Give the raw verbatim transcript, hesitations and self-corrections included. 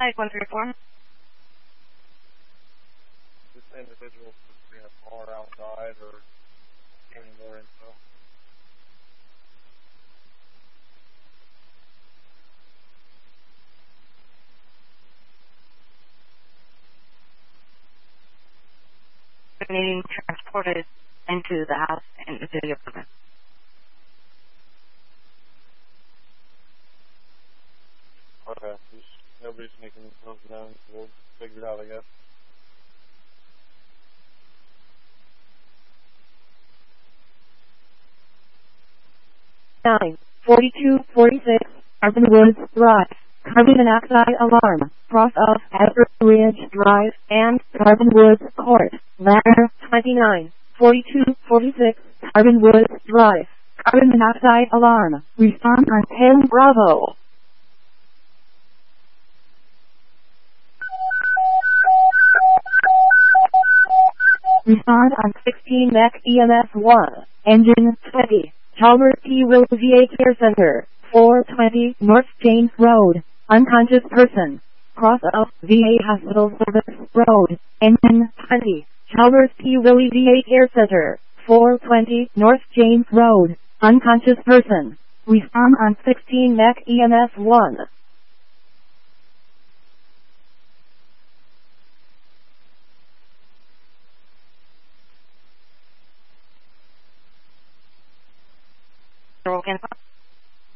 Site one three four. This individual was in a car outside or any more info. Needing transported into the house and into the apartment. Okay, just, nobody's making themselves known, so we'll figure it out, I guess. nine forty-two forty-six Carbon Woods Drive. Carbon monoxide alarm. Cross off Astor Ridge Drive and Carbon Woods Court. Ladder twenty-nine forty-two forty-six Carbon Woods Drive. Carbon monoxide alarm. Respond on ten Bravo. Respond on sixteen M E C E M S one. Engine twenty. Chalmers P. Will V A Care Center. four twenty North James Road. Unconscious person. Cross off V A Hospital Service Road. Engine twenty. Chalmers P. Willie V A Care Center. four twenty North James Road. Unconscious person. Respond on sixteen M E C E M S one. Broken.